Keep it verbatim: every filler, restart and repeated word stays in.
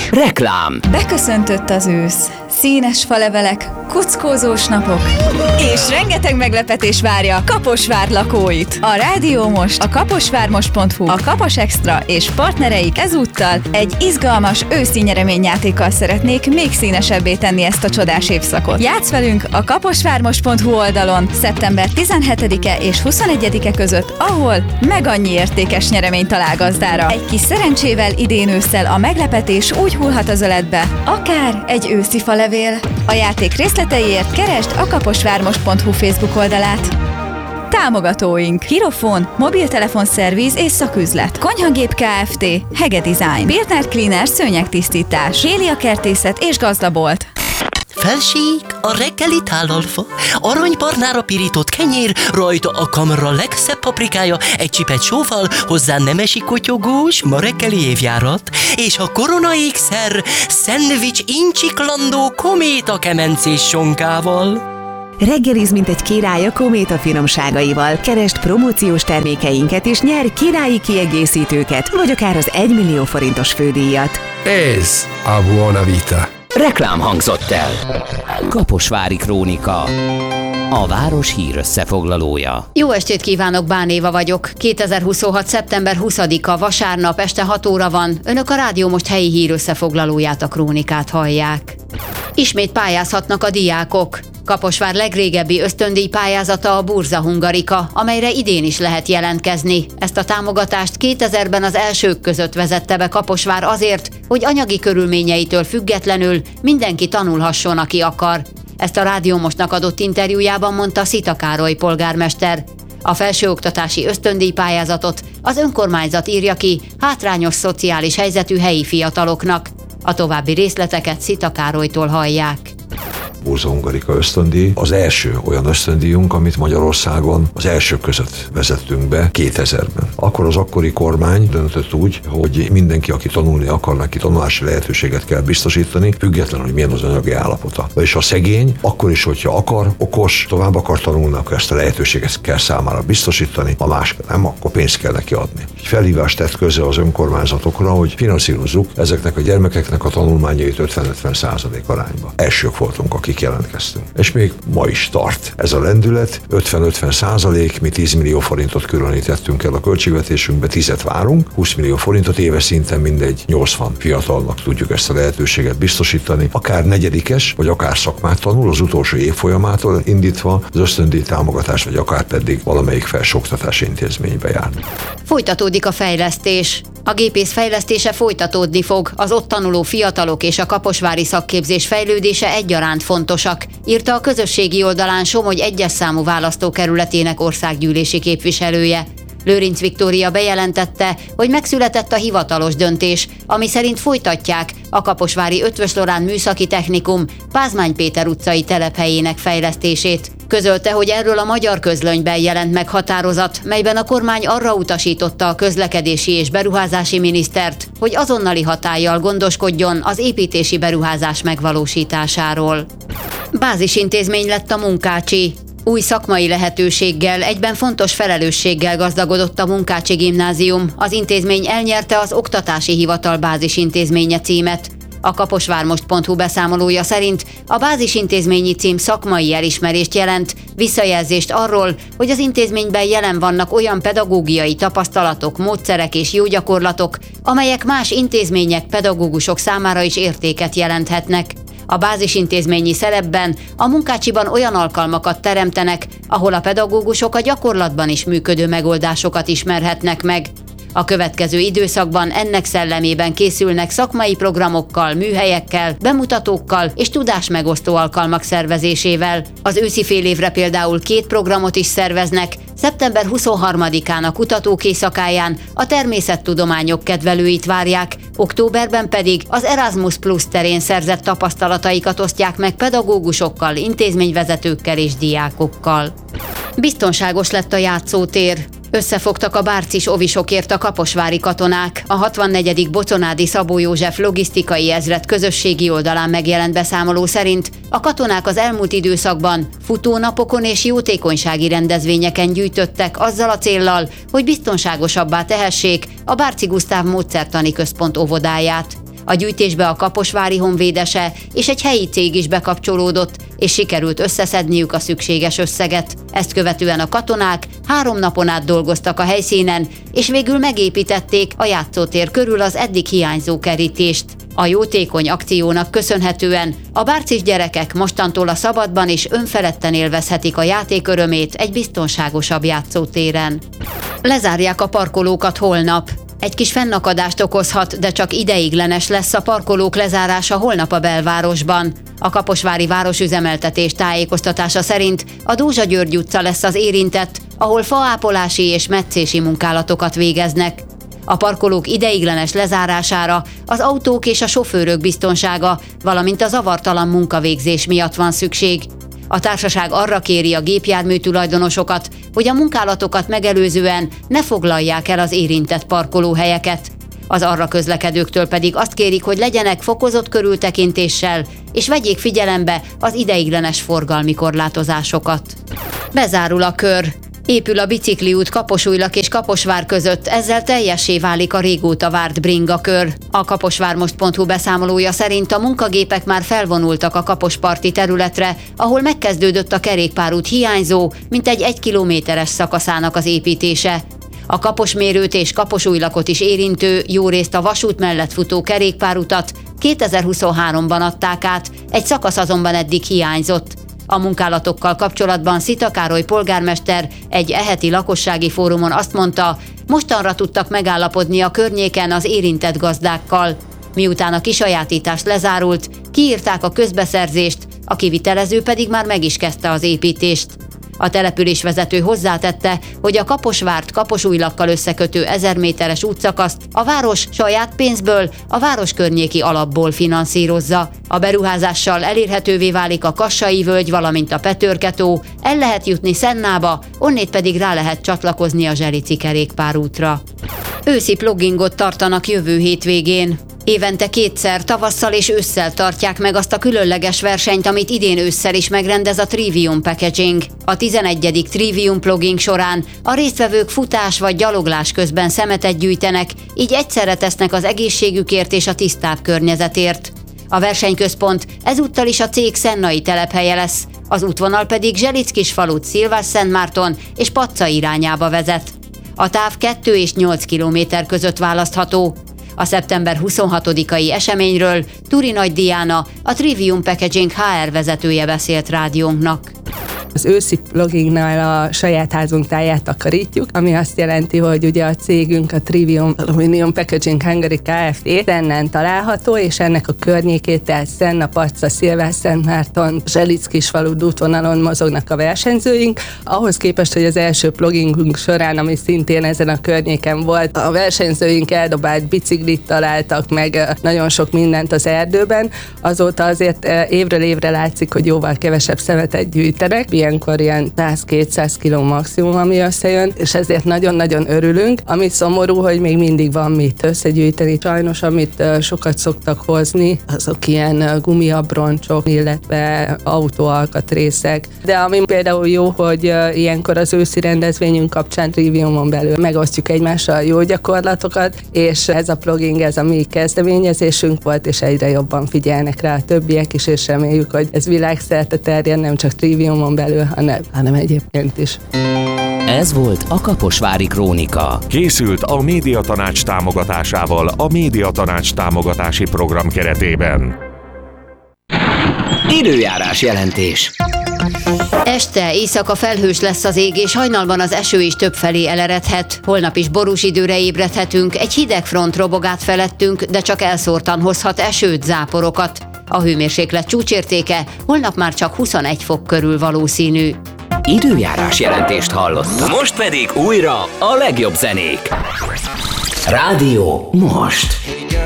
Reklám. Beköszöntött az ősz. Színes falevelek, kuckózós napok, és rengeteg meglepetés várja Kaposvár lakóit. A Rádió Most, a kaposvármost pont hu, a Kapas Extra és partnereik ezúttal egy izgalmas őszi nyereményjátékkal szeretnék még színesebbé tenni ezt a csodás évszakot. Játsz velünk a kaposvármost pont hu oldalon szeptember tizenhetedike és huszonegyedike között, ahol meg annyi értékes nyeremény talál gazdára. Egy kis szerencsével idén ősszel a meglepetés úgy hullhat az öletbe, akár egy őszi falevél. A játék részleteiért keresd a kaposvármost pont hu Facebook oldalát. Támogatóink: Hirofon, mobiltelefonszerviz és szaküzlet, Konyhagép Kft., Hege Design, Birtner Cleaner szőnyegtisztítás, Hélia Kertészet és Gazdabolt. Felség, a reggeli tálalfa, aranybarnára pirított kenyér, rajta a kamra legszebb paprikája, egy csipet sóval, hozzá nemesi kotyogós, ma reggeli évjárat, és a korona ékszer, szendvics incsiklandó kométa kemencés sonkával. Reggeliz, mint egy király a Kométa finomságaival. Keresd promóciós termékeinket és nyer királyi kiegészítőket, vagy akár az egymillió forintos fődíjat. Ez a Buona Vita. Reklám hangzott el. Kaposvári Krónika. A város hír összefoglalója. Jó estét kívánok, Bán Éva vagyok. kétezer-huszonhat. szeptember huszadika vasárnap este hat óra van. Önök a Rádió Most helyi hír összefoglalóját, a Krónikát hallják. Ismét pályázhatnak a diákok. Kaposvár legrégebbi ösztöndíj pályázata a Burza Hungarika, amelyre idén is lehet jelentkezni. Ezt a támogatást kétezerben az elsők között vezette be Kaposvár azért, hogy anyagi körülményeitől függetlenül mindenki tanulhasson, aki akar. Ezt a Rádió Mostnak adott interjújában mondta Szita Károly polgármester. A felsőoktatási ösztöndíj pályázatot az önkormányzat írja ki hátrányos szociális helyzetű helyi fiataloknak. A további részleteket Szita Károlytól hallják. Burza Hungarika ösztöndíj az első olyan ösztöndíjunk, amit Magyarországon az elsők között vezettünk be kétezerben. Akkor az akkori kormány döntött úgy, hogy mindenki, aki tanulni akar, neki tanulási lehetőséget kell biztosítani, függetlenül, hogy milyen az anyagi állapota. És a szegény, akkor is, hogyha akar, okos, tovább akar tanulni, akkor ezt a lehetőséget kell számára biztosítani, ha más nem, akkor pénzt kell neki adni. Egy felhívást tett közre az önkormányzatokra, hogy finanszírozzuk ezeknek a gyermekeknek a tanulmányait ötven-ötven százalék arányba. Elsők voltunk, akik jelentkeztünk. És még ma is tart ez a lendület, ötven-ötven százalék, mi tíz millió forintot különítettünk el a költségvetésünkbe, tízet várunk, húsz millió forintot éves szinten mindegy nyolcvan fiatalnak tudjuk ezt a lehetőséget biztosítani, akár negyedikes, vagy akár szakmát tanul, az utolsó évfolyamától indítva az ösztöndíj támogatás, vagy akár pedig valamelyik felsőoktatási intézménybe jár. Folytatódik a fejlesztés. A gépész fejlesztése folytatódni fog, az ott tanuló fiatalok és a kaposvári szakképzés fejlődése egyaránt fontosak, írta a közösségi oldalán Somogy egyes számú választókerületének országgyűlési képviselője. Lőrinc Viktória bejelentette, hogy megszületett a hivatalos döntés, ami szerint folytatják a kaposvári Eötvös Loránd Műszaki Technikum Pázmány Péter utcai telephelyének fejlesztését. Közölte, hogy erről a Magyar Közlönyben jelent meg határozat, melyben a kormány arra utasította a közlekedési és beruházási minisztert, hogy azonnali hatállyal gondoskodjon az építési beruházás megvalósításáról. Bázisintézmény lett a Munkácsi. Új szakmai lehetőséggel, egyben fontos felelősséggel gazdagodott a Munkácsi Gimnázium. Az intézmény elnyerte az Oktatási Hivatal bázisintézménye címet. A kaposvármost pont hu beszámolója szerint a bázisintézményi cím szakmai elismerést jelent, visszajelzést arról, hogy az intézményben jelen vannak olyan pedagógiai tapasztalatok, módszerek és jó gyakorlatok, amelyek más intézmények, pedagógusok számára is értéket jelenthetnek. A bázisintézményi szerepben a Munkácsiban olyan alkalmakat teremtenek, ahol a pedagógusok a gyakorlatban is működő megoldásokat ismerhetnek meg. A következő időszakban ennek szellemében készülnek szakmai programokkal, műhelyekkel, bemutatókkal és tudásmegosztó alkalmak szervezésével. Az őszi félévre például két programot is szerveznek, szeptember huszonharmadikán a Kutatók Éjszakáján a természettudományok kedvelőit várják, októberben pedig az Erasmus Plus terén szerzett tapasztalataikat osztják meg pedagógusokkal, intézményvezetőkkel és diákokkal. Biztonságos lett a játszótér. Összefogtak a bárcis ovisokért a kaposvári katonák. A hatvannegyedik Boconádi Szabó József logisztikai ezred közösségi oldalán megjelent beszámoló szerint a katonák az elmúlt időszakban futónapokon és jótékonysági rendezvényeken gyűjtöttek azzal a céllal, hogy biztonságosabbá tehessék a Bárci Gusztáv Módszertani Központ óvodáját. A gyűjtésbe a Kaposvári honvédese és egy helyi cég is bekapcsolódott, és sikerült összeszedniük a szükséges összeget. Ezt követően a katonák három napon át dolgoztak a helyszínen, és végül megépítették a játszótér körül az eddig hiányzó kerítést. A jótékony akciónak köszönhetően a bárcis gyerekek mostantól a szabadban és önfeledten élvezhetik a játék örömét egy biztonságosabb játszótéren. Lezárják a parkolókat holnap. Egy kis fennakadást okozhat, de csak ideiglenes lesz a parkolók lezárása holnap a belvárosban. A kaposvári városüzemeltetés tájékoztatása szerint a Dózsa György utca lesz az érintett, ahol faápolási és metszési munkálatokat végeznek. A parkolók ideiglenes lezárására az autók és a sofőrök biztonsága, valamint a zavartalan munkavégzés miatt van szükség. A társaság arra kéri a gépjármű tulajdonosokat, hogy a munkálatokat megelőzően ne foglalják el az érintett parkolóhelyeket. Az arra közlekedőktől pedig azt kérik, hogy legyenek fokozott körültekintéssel, és vegyék figyelembe az ideiglenes forgalmi korlátozásokat. Bezárul a kör. Épül a bicikliút Kaposújlak és Kaposvár között, ezzel teljessé válik a régóta várt bringakör. A kaposvármost pont hu beszámolója szerint a munkagépek már felvonultak a kaposparti területre, ahol megkezdődött a kerékpárút hiányzó, mintegy egy kilométeres szakaszának az építése. A Kaposmérőt és Kaposújlakot is érintő, jó részt a vasút mellett futó kerékpárutat kétezer-huszonháromban adták át, egy szakasz azonban eddig hiányzott. A munkálatokkal kapcsolatban Szita Károly polgármester egy eheti lakossági fórumon azt mondta, mostanra tudtak megállapodni a környéken az érintett gazdákkal. Miután a kisajátítás lezárult, kiírták a közbeszerzést, a kivitelező pedig már meg is kezdte az építést. A településvezető hozzátette, hogy a Kaposvárt Kaposújlakkal összekötő ezer méteres útszakaszt a város saját pénzből, a város környéki alapból finanszírozza. A beruházással elérhetővé válik a Kassai völgy, valamint a Petőrke-tó, el lehet jutni Szennába, onnét pedig rá lehet csatlakozni a Zselici kerékpárútra. Őszi pluggingot tartanak jövő hétvégén. Évente kétszer, tavasszal és ősszel tartják meg azt a különleges versenyt, amit idén ősszel is megrendez a Trivium Packaging. A tizenegyedik Trivium Plugging során a résztvevők futás vagy gyaloglás közben szemetet gyűjtenek, így egyszerre tesznek az egészségükért és a tisztább környezetért. A versenyközpont ezúttal is a cég szennai telephelye lesz, az útvonal pedig Zselickisfalut, Szilvásszentmárton és Pacca irányába vezet. A táv kettő és nyolc kilométer között választható. A szeptember huszonhatodikai eseményről Turi Nagy Diana, a Trivium Packaging há er vezetője beszélt rádiónknak. Az őszi pluggingnál a saját házunk táját takarítjuk, ami azt jelenti, hogy ugye a cégünk, a Trivium Aluminium Packaging Hungary Kft. Szennen található, és ennek a környékét, tehát Szenna, Pacca, Szilvásszentmárton, Zselickisfalu útvonalon mozognak a versenyzőink. Ahhoz képest, hogy az első pluggingunk során, ami szintén ezen a környéken volt, a versenyzőink eldobált biciklit találtak meg, nagyon sok mindent az erdőben, azóta azért évről évre látszik, hogy jóval kevesebb szemetet gyűjtenek. Ilyenkor ilyen száz-kétszáz kiló maximum, ami összejön, és ezért nagyon-nagyon örülünk. Ami szomorú, hogy még mindig van mit összegyűjteni. Sajnos, amit sokat szoktak hozni, azok ilyen gumiabroncsok, illetve autóalkatrészek. De ami például jó, hogy ilyenkor az őszi rendezvényünk kapcsán Triviumon belül megosztjuk egymással jó gyakorlatokat, és ez a plugging, ez a mi kezdeményezésünk volt, és egyre jobban figyelnek rá a többiek is, és reméljük, hogy ez világszerte terjed, nem csak Triviumon belül, hanem, hanem egyébként is. Ez volt a Kaposvári Krónika. Készült a Médiatanács támogatásával a Médiatanács támogatási program keretében. Időjárás jelentés. Este, éjszaka felhős lesz az ég, és hajnalban az eső is többfelé eleredhet. Holnap is borús időre ébredhetünk, egy hideg front robog át felettünk, de csak elszórtan hozhat esőt, záporokat. A hőmérséklet csúcsértéke holnap már csak huszonegy fok körül valószínű. Időjárás jelentést hallottak. Most pedig újra a legjobb zenék. Rádió Most.